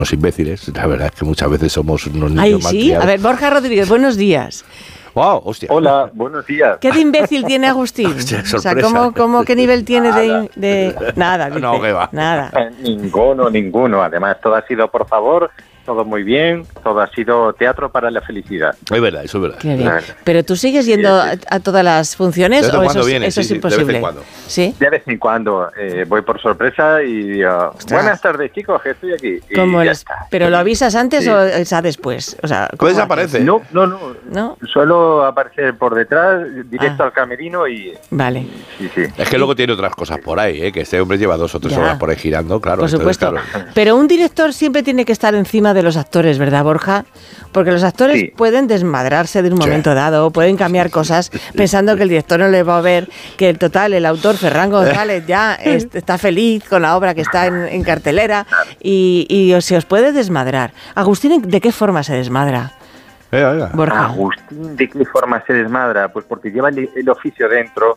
imbéciles. La verdad es que muchas veces somos unos niños Ay, mal sí. criados. A ver, Borja Rodríguez, buenos días. ¡Wow! ¡Hostia! Hola, buenos días. ¿Qué de imbécil tiene Agustín? Hostia, O sea, sorpresa. ¿qué nivel tiene de nada? Dice, No, ¿qué va? Nada. Ninguno. Además, todo ha sido por favor, todo muy bien, todo ha sido teatro para la felicidad. Es verdad, eso es verdad. Qué bien. Pero tú sigues yendo a todas las funciones, De vez en o cuando eso, vienes, eso es sí, imposible. de vez en cuando. ¿Sí? De vez en cuando voy por sorpresa y digo, buenas tardes, chicos, que estoy aquí. Y ¿Cómo ya es? está. ¿Pero lo avisas antes Sí. o es a después? O sea, ¿cómo Pues haces? desaparece. No. ¿No? Suelo aparecer por detrás, directo al camerino y... Vale. Sí. Es que luego tiene otras cosas por ahí, que este hombre lleva 2 o 3 Ya. horas por ahí girando, claro. Por entonces, supuesto. claro. Pero un director siempre tiene que estar encima de los actores, ¿verdad, Borja? Porque los actores Sí. pueden desmadrarse de un Sí. momento dado, pueden cambiar cosas pensando que el director no le va a ver, que el autor Ferran González ya está feliz con la obra que está en cartelera y se os puede desmadrar. Agustín, ¿de qué forma se desmadra? Venga. Borja. Agustín, ¿de qué forma se desmadra? Pues porque lleva el oficio dentro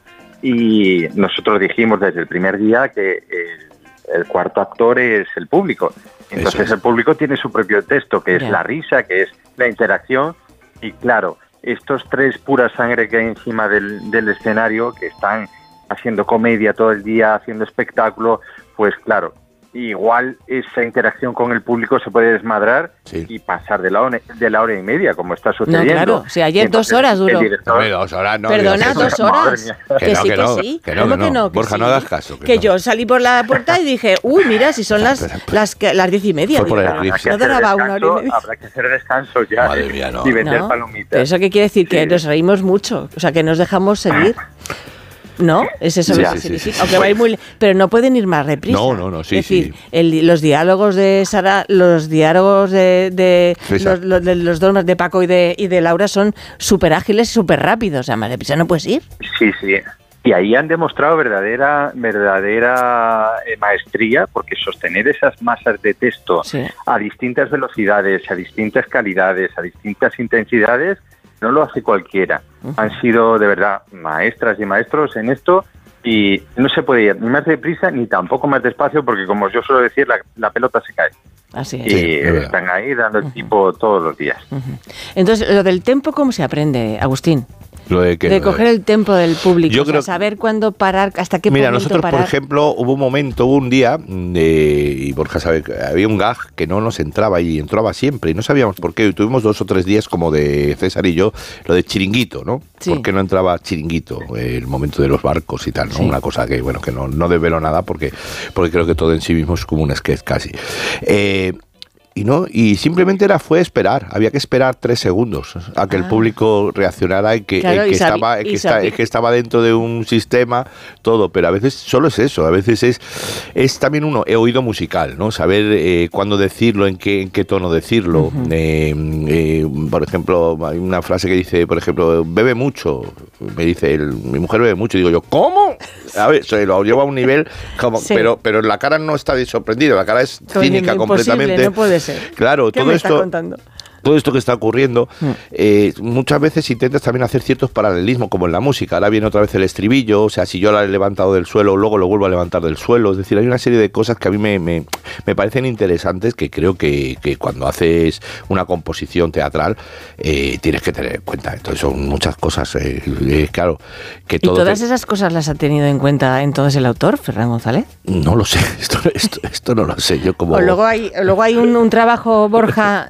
y nosotros dijimos desde el primer día que el cuarto actor es el público. Entonces Eso es. el público tiene su propio texto, que es Ya. la risa, que es la interacción y claro, estos 3 pura sangre que hay encima del escenario, que están haciendo comedia todo el día, haciendo espectáculo, pues claro, igual esa interacción con el público se puede desmadrar Sí. y pasar de la hora y media, como está sucediendo. claro, si ayer 2 Entonces, horas duró. el director- Hombre, 2 horas, no. Perdona, digas eso. 2 horas. Madre mía. Sí, Que no, sí. que no, ¿Cómo que no. Que Borja, no sí? hagas caso, que Que no. yo salí por la puerta y dije, uy, mira, si son las 10:30. Fue por Digo, el grifo. Habrá que no hacer duraba 1 hora y descanso, media. habrá que hacer descanso ya Madre mía, no. y vender ¿No? palomitas. Pero eso qué quiere decir, que Sí. nos reímos mucho, o sea, que nos dejamos seguir. ¿No? Es eso Sí, lo que sí, significa. sí. Aunque va a ir muy... Pero no pueden ir más reprisa. No, sí, Es decir, sí. los diálogos de Sara, los diálogos de César. los dos de Paco y de Laura son súper ágiles y súper rápidos. O sea, más deprisa no puedes ir. Sí. Y ahí han demostrado verdadera maestría, porque sostener esas masas de texto Sí. a distintas velocidades, a distintas calidades, a distintas intensidades, no lo hace cualquiera. Han sido de verdad maestras y maestros en esto y no se puede ir ni más deprisa ni tampoco más despacio porque, como yo suelo decir, la pelota se cae. Así es. Y Sí, es verdad. están ahí dando el tipo todos los días. Entonces, lo del tempo, ¿cómo se aprende, Agustín? Lo de que- De coger el tempo del público. Yo O sea, creo- saber cuándo parar, hasta qué Mira, momento nosotros, parar. por ejemplo, hubo un día, y Borja sabe, que había un gag que no nos entraba y entraba siempre, y no sabíamos por qué. Y tuvimos 2 o 3 días, como de César y yo, lo de chiringuito, ¿no? Sí. ¿Por qué no entraba chiringuito? El momento de los barcos y tal, ¿no? Sí. Una cosa que, bueno, que no desvelo nada porque creo que todo en sí mismo es como un sketch casi. Y simplemente fue esperar, había que esperar 3 segundos a que el público reaccionara y que, Claro, el que y sabi- estaba, el y que sabi- el que estaba dentro de un sistema, todo, pero a veces solo es eso, a veces es también oído musical, ¿no? Saber cuándo decirlo, en qué tono decirlo. Por ejemplo, hay una frase que dice, por ejemplo, bebe mucho, me dice, mi mujer bebe mucho, y digo yo, ¿cómo? A ver, se lo lleva a un nivel como, Sí. pero la cara no está de sorprendida, la cara es Como cínica imposible, completamente. no puede ser. Claro, ¿Qué todo me estás esto... contando? Todo esto que está ocurriendo, muchas veces intentas también hacer ciertos paralelismos, como en la música. Ahora viene otra vez el estribillo, o sea, si yo la he levantado del suelo, luego lo vuelvo a levantar del suelo. Es decir, hay una serie de cosas que a mí me parecen interesantes, que creo que cuando haces una composición teatral tienes que tener en cuenta. Entonces son muchas cosas, claro. Que ¿Y todo todas esas cosas las ha tenido en cuenta entonces el autor, Ferran González? No lo sé, esto no lo sé. Yo como... O luego hay un trabajo, Borja,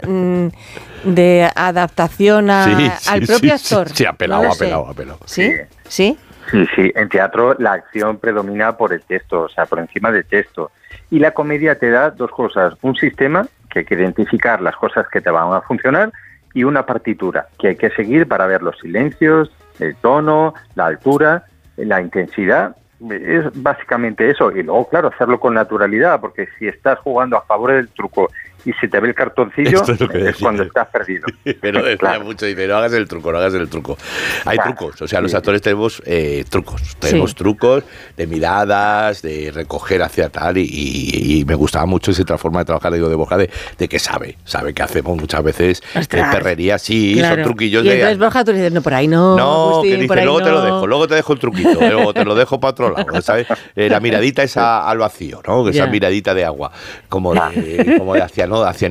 de adaptación al propio actor. Sí, apelado. No lo sé. ¿Sí? ¿Sí? Sí, en teatro la acción predomina por el texto, o sea, por encima del texto. Y la comedia te da 2 cosas, un sistema, que hay que identificar las cosas que te van a funcionar, y una partitura, que hay que seguir para ver los silencios, el tono, la altura, la intensidad. Es básicamente eso. Y luego, claro, hacerlo con naturalidad, porque si estás jugando a favor del truco y se te ve el cartoncillo, Esto es lo que es decía. cuando estás perdido. Pero decía Claro. mucho, dice, no hagas el truco, no hagas el truco. Hay Claro, trucos, o sea, los sí. actores tenemos trucos. Tenemos Sí. trucos de miradas, de recoger hacia tal, y me gustaba mucho esa forma de trabajar, digo, de Borja, de que sabe que hacemos muchas veces Ostras. perrería, sí, Claro. son truquillos y de... entonces, Borja, tú le dices, no, por ahí no, No, Agustín, que dice, por ahí luego no. te lo dejo, luego te dejo el truquito, luego te lo dejo para otro lado, ¿sabes? La miradita esa al vacío, ¿no? Esa Ya. miradita de agua, como de hacia